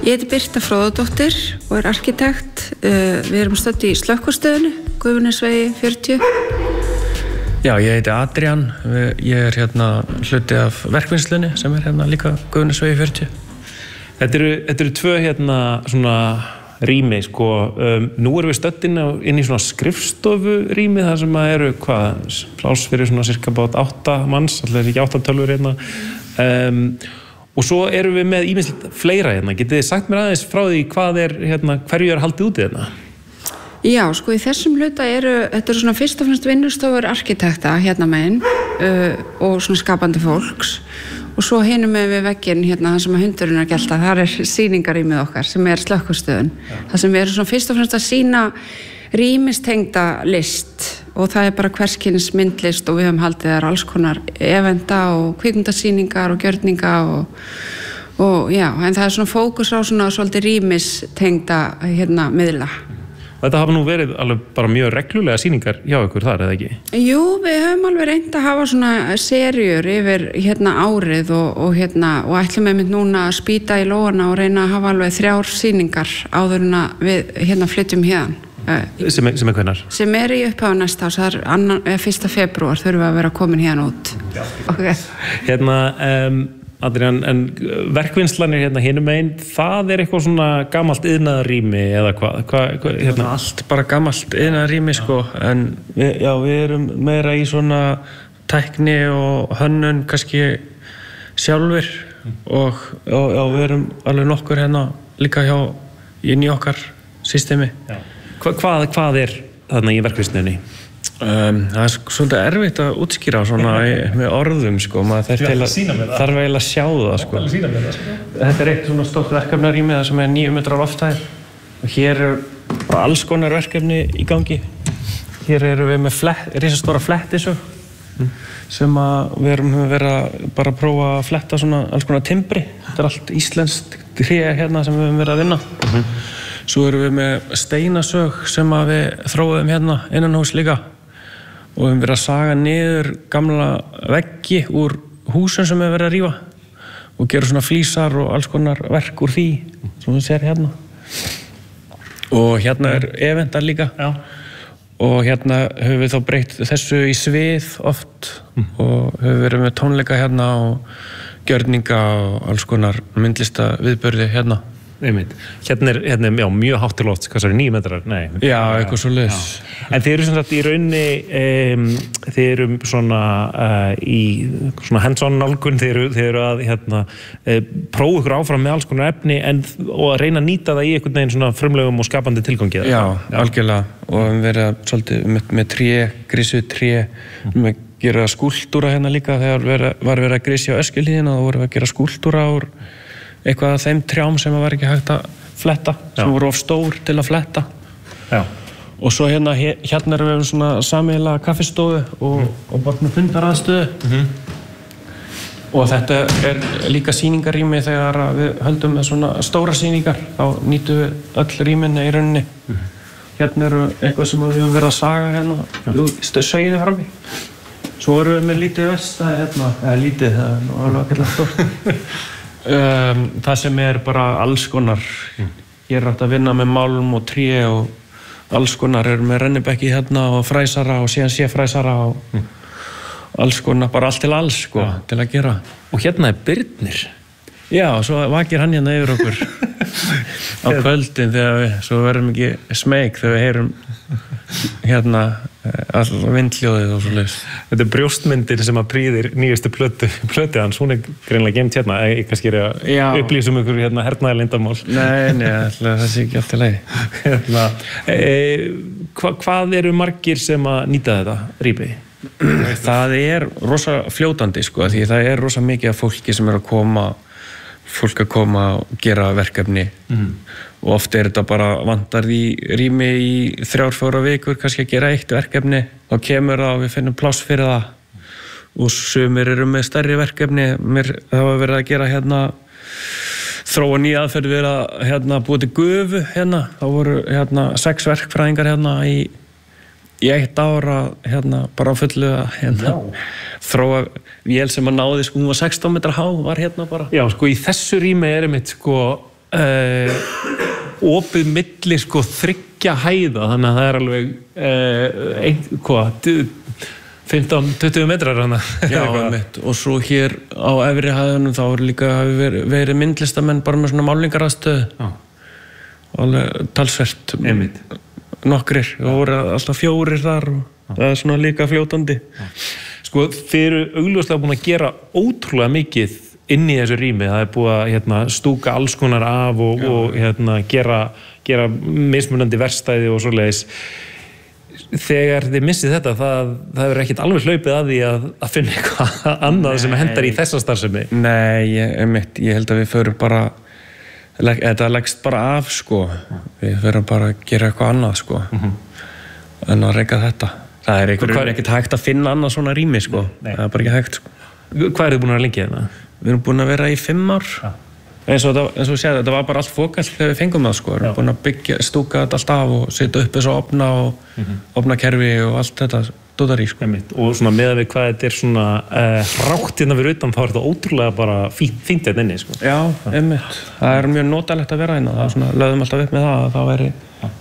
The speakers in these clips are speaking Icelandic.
Ég heiti Birta Fróðadóttir og arkitekt. Við erum stödd í Slökkvistöðinni, Gufunesvegi 40. Já, ég heiti Adrian. Ég hluti af verkvinnslunni sem líka Gufunesvegi 40. Þetta eru tvö svona rými, sko. Nú erum við stödd inn í svona skrifstofurými þar sem eru, pláss fyrir svona cirka bát 8 manns, allir ekki 8 tölvur og svo erum við með ýmislegt fleira Getið þið sagt mér aðeins frá því hverju haldið úti Já, sko í þessum hluta þetta eru svona fyrst og fremst vinnustofur arkitekta megin og svona skapandi fólks og svo hinum við vegginn það sem hundurinn gelta, þar sýningarýmið okkar sem Slökkvistöðin. Það sem við erum svona fyrst og fremst að sýna rýmistengda list og það bara hverskins myndlist og við höfum haldið þar alls konar eventa og kvikmyndasýningar og gjörninga og já, en það svona fókus á svona svolítið rýmistengda miðla. Þetta hafa nú verið alveg bara mjög reglulega sýningar hjá ykkur þar, eða ekki? Jú, við höfum alveg reynt að hafa svona seríur yfir árið og ætlum einmitt núna að spýta í lófana og reyna að hafa alveg 3 sýningar áður en að við flytjum héðan. Sem hvenær? Sem í upphafi næsta árs, það 1. febrúar þurfum við að vera komin hérna út. Okay. Adrian, en verkvinnslanir hinum megin, það eitthvað svona gamalt iðnaðarrými eða hvað? Allt bara gamalt iðnaðarrými, sko, en við erum meira í svona tækni og hönnun kannski sjálfur og við erum alveg nokkur líka inn í okkar systemi. Hvað þarna í verkvinnsluninni? Það svolítið erfitt að útskýra svona með orðum, sko. Maður þarf eiginlega að sjá það, sko. Þetta eitt svona stórt verkefnarými sem 9 metrar loftæð og hér bara alls konar verkefni í gangi. Hér erum við með risastóra flettisög sem við erum verið bara að prófa að fletta svona alls konar timbri. Þetta allt íslenskt tré sem við höfum verið að vinna. Svo erum við með steinasög sem við þróum innanhús líka og við höfum verið að saga niður gamla veggi úr húsum sem við verið að rífa og gera svona flísar og alls konar verk úr því sem þú sér og eventar líka. Já. Og höfum við þá breytt þessu í svið oft og höfum verið með tónleika og gjörninga og alls konar myndlista viðburði Einmitt. Hérna er mjög hátt til lofts, 9 metrar? Nei. Já, eitthvað svo leiðis. En þið eru sem sagt í rauninni, þið eru svona í svona hands-on nálgun, þið eru að prófa ykkur áfram með alls konar efni og að reyna að nýta það í einhvern veginn svona frumlegum og skapandi tilgangi. Já, algjörlega. Og við verðum svolítið með tré, grisuð tré, með gera skúltúra líka þegar var verið að grisja á Öskjuhlíðina og voru að gera skúltúra úr eitthvað af þeim trjám sem var ekki hægt að fletta, sem voru of stór til að fletta. Já. Og svo erum við svona sameiginlega kaffistofu og bara með fundaraðstöðu. Og þetta líka sýningarrými þegar við höldum með svona stóra sýningar, þá nýtum við öll rýmin í rauninni. Eru eitthvað sem við höfum verið að saga söginu frammi. Svo erum við með lítið verkstæði eða lítið, það nú alveg ekki stórt. Það sem bara alls konar. Ég hægt að vinna með málm og tré og alls konar með rennibekki og fræsara og CNC-fræsara og alls konar, bara allt til alls, sko, til að gera. Og Birnir. Já, svo vakir hann yfir okkur á kvöldin þegar svo verðum ekki smeyk þegar við heyrum all vindhljóðið og svo leiðis. Þetta brjóstmyndin sem að prýðir nýjustu plötu hans, hún greinilega geymt ég kannski að upplýsum ykkur hernaðarleyndarmál. Nei, það sé ekki allt í lagi. Hvað eru margir sem að nýta þetta rými? Það rosa fljótandi, sko, því það rosa mikið af fólki sem að koma og gera verkefni og oft þetta bara vantar í rými í 3-4 vikur kannski að gera eitt verkefni þá kemur það og við finnum pláss fyrir það og sumir eru með stærri verkefni það var verið að gera þróa nýja aðferð við að búið til gufu þá voru 6 verkfræðingar í 1 ára bara á fullu þróa vél sem að náði hún var 16 metra há var bara. Já, sko í þessu rými einmitt sko opið milli sko 3 hæða, þannig að það alveg 15-20 metrar hana. Já, mitt. Og svo hér á efri hæðunum þá líka verið myndlistamenn bara með svona málingaraðstöðu. Alveg talsvert. Einmitt. Nokkrir, og voru alltaf 4 þar og það svona líka fljótandi. Sko, þið eru augljóslega búin að gera ótrúlega mikið inn í þessu rými. Það búið að stúka alls konar af og gera mismunandi verkstæði og svoleiðis. Þegar þið missið þetta, það hefur ekkert alveg hlaupið að því að finna eitthvað annað sem hendar í þessa starfsemi. Nei, ég held að við förum bara, þetta leggst bara af, sko. Við förum bara að gera eitthvað annað, sko. En að reyka þetta. Það er ekkert hægt að finna annað svona rými, sko. Það er bara ekki hægt, sko. Hvað eru þið búin að vera lengi hérna? Við erum búin að vera í 5 ár. Eins og séð, þetta var bara allt fókalt þegar við fengum það, sko. Við erum búin að stúka þetta allt af og setja upp þessu opna og opnakerfi og allt þetta dótar í, sko. Og svona meðan við hvað þetta er svona hrátt hérna fyrir utan, þá er þetta ótrúlega bara fínt hérna inni, sko. Já, einmitt. Það er mjög notalegt að vera hérna. Það er svona, lögðum alltaf upp með það að það væri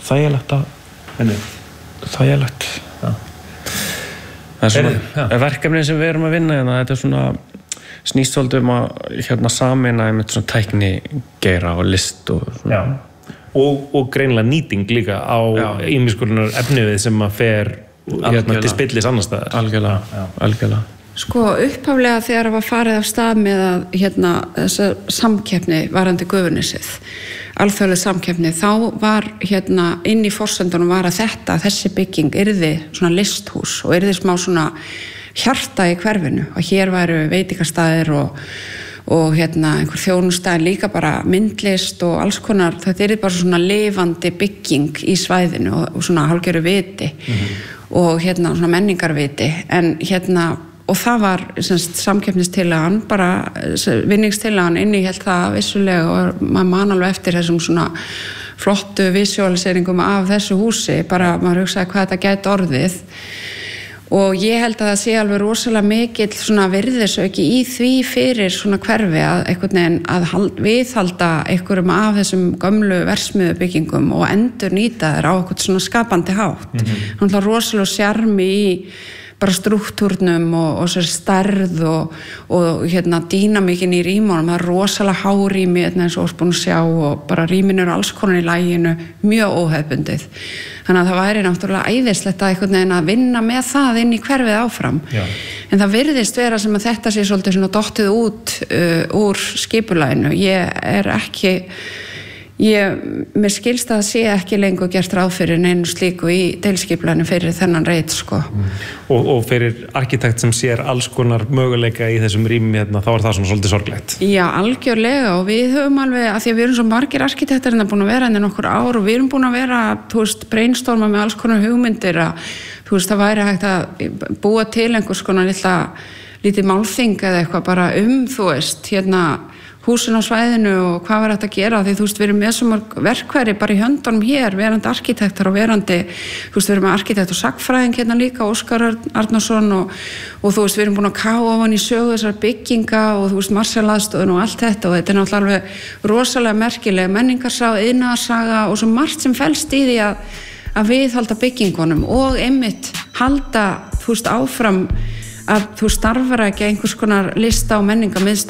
þægilegt. Það er svona verkefni sem við erum að vinna hérna, þetta er svona snýst svolítið að sameina einmitt svona tæknigeira og list og svona. Og greinilega nýting líka á ýmiss konar efnivið sem að fer til spillis annars staðar. Algjörlega. Sko, upphaflega þegar það var farið af stað með að þessa samkeppni varandi Gufunessið, alþjóðleg samkeppni, þá var inn í forsendunum var að þessi bygging yrði svona listhús og yrði smá svona hjarta í hverfinu og hér væru veitingastæðir og einhver þjónustæðir líka bara myndlist og alls konar, þetta yrði bara svona lifandi bygging í svæðinu og svona hálfgerðu viti og svona menningarviti en og það var samkeppnistillagan, bara vinningstillagan innihélt það vissulega og maður man alveg eftir þessum svona flottu visualiseringum af þessu húsi, bara maður hugsaði hvað þetta gæti orðið og ég held að það sé alveg rosalega mikill svona virðisauki í því fyrir svona hverfi að einhvern veginn að viðhalda einhverjum af þessum gömlu verksmiðjubyggingum og endur nýta þær á einhvern svona skapandi hátt. Þannig að rosalega sjarmi í bara strúktúrnum og svo stærð og dýnamíkin í rýmunum, það er rosalega hárými eins og búin að sjá og bara rýmin eru alls konar í laginu, mjög óhefbundið. Þannig að það væri náttúrulega æðislegt að einhvern veginn að vinna með það inn í hverfið áfram. En það virðist vera sem að þetta sé svolítið svona dottið út úr skipulaginu. Mér skilst að það sé ekki lengur gert ráð fyrir neinu slíku í deilskipulaginu fyrir þennan reit, sko. Og fyrir arkitekt sem sér alls konar möguleika í þessum rýmum þá er það svona svolítið sorglegt. Já, algjörlega og við höfum alveg, að því að við erum svo margir arkitektar búin að vera nokkur ár og við erum búin að vera, brainstorma með alls konar hugmyndir að, það væri hægt að búa til einhvers konar lítið málþing eða eitthvað bara húsin á svæðinu og hvað var þetta að gera því við erum með svo mörg verkværi bara í höndunum hér, verandi arkitektar og verandi, við erum með arkitekt og sagnfræðing líka, Óskar Arnarsson og við erum búin að kafa ofan í sögu þessar bygginga og Marshall-aðstöðun og allt þetta og þetta er náttúrulega alveg rosalega merkileg menningarsaga, iðnaðarsaga og svo margt sem felst í því að viðhalda byggingunum og einmitt halda áfram að starfar ekki einhvers konar lista og menningarmiðstöð